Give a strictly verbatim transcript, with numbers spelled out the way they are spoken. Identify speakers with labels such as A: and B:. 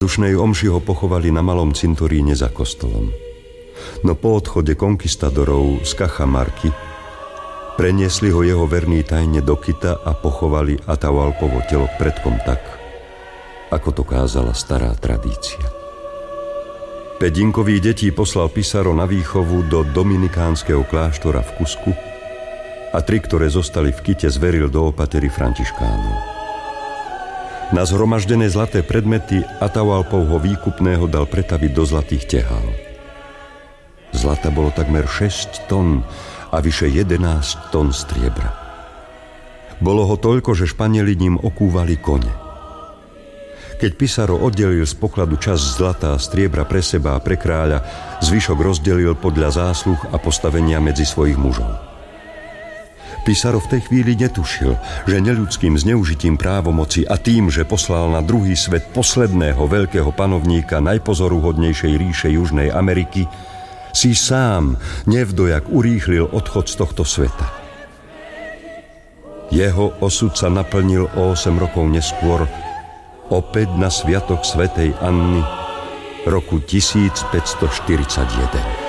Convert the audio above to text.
A: dušnej omši ho pochovali na malom cintoríne za kostolom. No po odchode konkistadorov z Cajamarky preniesli ho jeho verní tajne do Kita a pochovali Atahualpovo telo k predkom tak, ako to kázala stará tradícia. Päť Inkových detí poslal Pizarro na výchovu do dominikánskeho kláštora v Cusku a tri, ktoré zostali v Kite, zveril do opatery františkánov. Na zhromaždené zlaté predmety Atahualpovho výkupného dal pretaviť do zlatých tehál. Zlata bolo takmer šesť tón a vyše jedenásť tón striebra. Bolo ho toľko, že Španieli ním okúvali kone. Keď Pizarro oddelil z pokladu časť zlata a striebra pre seba a pre kráľa, zvyšok rozdelil podľa zásluh a postavenia medzi svojich mužov. Pizarro v tej chvíli netušil, že neľudským zneužitím právomoci a tým, že poslal na druhý svet posledného veľkého panovníka najpozoruhodnejšej ríše Južnej Ameriky, si sám nevdojak urýchlil odchod z tohto sveta. Jeho osud sa naplnil o osem rokov neskôr, opäť na sviatok svätej Anny roku tisícpäťstoštyridsaťjeden.